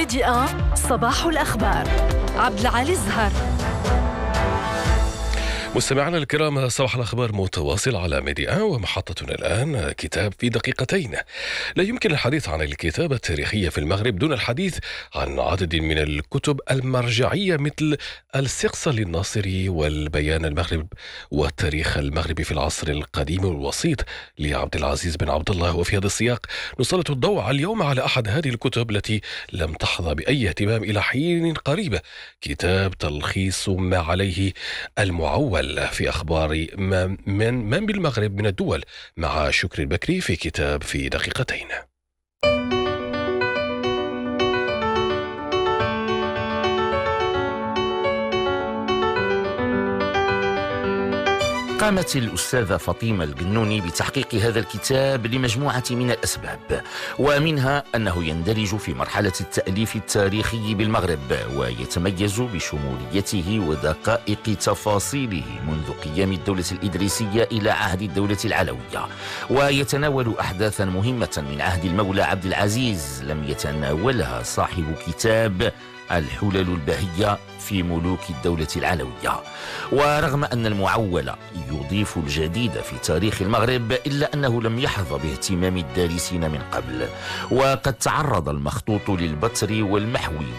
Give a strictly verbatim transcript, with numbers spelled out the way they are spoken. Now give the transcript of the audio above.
ميديا صباح الأخبار. عبد العالي الزهر. مستمعينا الكرام، صباح الأخبار متواصل على ميديا، ومحطتنا الآن كتاب في دقيقتين. لا يمكن الحديث عن الكتابة التاريخية في المغرب دون الحديث عن عدد من الكتب المرجعية مثل الاستقصاء للناصري والبيان المغرب والتاريخ المغربي في العصر القديم والوسيط لعبد العزيز بن عبد الله. وفي هذا السياق نسلط الضوء اليوم على أحد هذه الكتب التي لم تحظى بأي اهتمام إلى حين قريب، كتاب تلخيص ما عليه المعول في أخبار من, من بالمغرب من الدول، مع شكري البكري في كتاب في دقيقتين. قامت الأستاذة فاطمة القنوني بتحقيق هذا الكتاب لمجموعة من الأسباب، ومنها أنه يندرج في مرحلة التأليف التاريخي بالمغرب، ويتميز بشموليته ودقائق تفاصيله منذ قيام الدولة الإدريسية إلى عهد الدولة العلوية، ويتناول أحداثا مهمة من عهد المولى عبد العزيز لم يتناولها صاحب كتاب الحلل البهية في ملوك الدولة العلوية. ورغم أن المعول يضيف الجديد في تاريخ المغرب، إلا أنه لم يحظى باهتمام الدارسين من قبل، وقد تعرض المخطوط للبتر والمحو